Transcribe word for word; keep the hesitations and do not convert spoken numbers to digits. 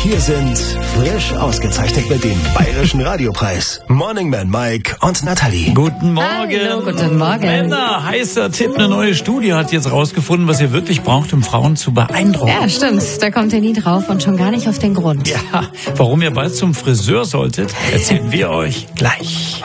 hier sind frisch ausgezeichnet mit dem Bayerischen Radiopreis. Morning Man Mike und Nathalie. Guten Morgen. Hallo, guten Morgen. Männer, heißer Tipp, eine neue Studie hat jetzt rausgefunden, was ihr wirklich braucht, um Frauen zu beeindrucken. Ja, stimmt. Da kommt ihr nie drauf und schon gar nicht auf den Grund. Ja, warum ihr bald zum Friseur solltet, erzählen wir euch gleich.